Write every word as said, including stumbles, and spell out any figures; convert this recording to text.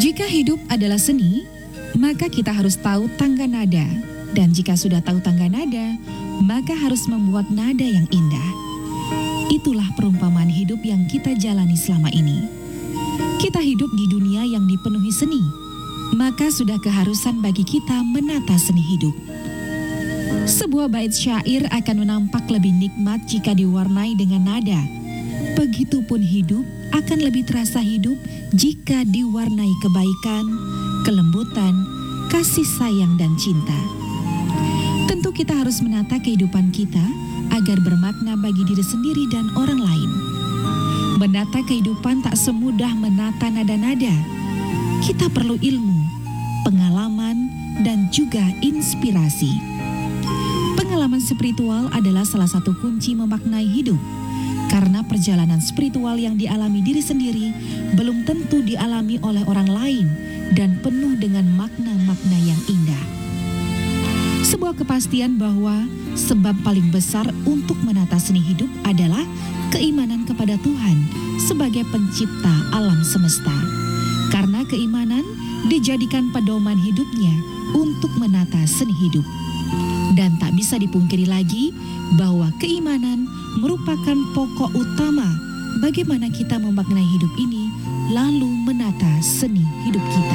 Jika hidup adalah seni, maka kita harus tahu tangga nada. Dan jika sudah tahu tangga nada, maka harus membuat nada yang indah. Itulah perumpamaan hidup yang kita jalani selama ini. Kita hidup di dunia yang dipenuhi seni, maka sudah keharusan bagi kita menata seni hidup. Sebuah bait syair akan menampak lebih nikmat jika diwarnai dengan nada. Begitupun hidup akan lebih terasa hidup jika diwarnai kebaikan, kelembutan, kasih sayang dan cinta. Tentu kita harus menata kehidupan kita agar bermakna bagi diri sendiri dan orang lain. Menata kehidupan tak semudah menata nada-nada. Kita perlu ilmu, pengalaman, dan juga inspirasi. Pengalaman spiritual adalah salah satu kunci memaknai hidup. Karena perjalanan spiritual yang dialami diri sendiri belum tentu dialami oleh orang lain dan penuh dengan makna-makna yang indah. Sebuah kepastian bahwa sebab paling besar untuk menata seni hidup adalah keimanan kepada Tuhan sebagai pencipta alam semesta. Karena keimanan dijadikan pedoman hidupnya untuk menata seni hidup. Dan tak bisa dipungkiri lagi bahwa keimanan merupakan pokok utama bagaimana kita memaknai hidup ini lalu menata seni hidup kita.